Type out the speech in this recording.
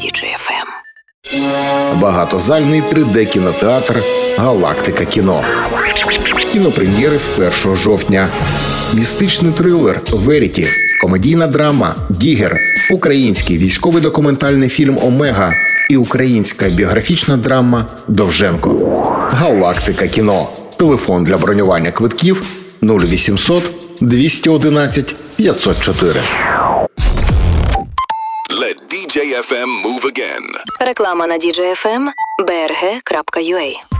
Діджей ФМ. Багатозальний 3D-кінотеатр «Галактика кіно». Кінопрем'єри з 1 жовтня. Містичний трилер «Веріті», комедійна драма «Дігер», український військовий документальний фільм «Омега» і українська біографічна драма «Довженко». «Галактика кіно». Телефон для бронювання квитків 0800 211 504. Let DJ FM move again. Реклама на Діджей ФМ. brg.ua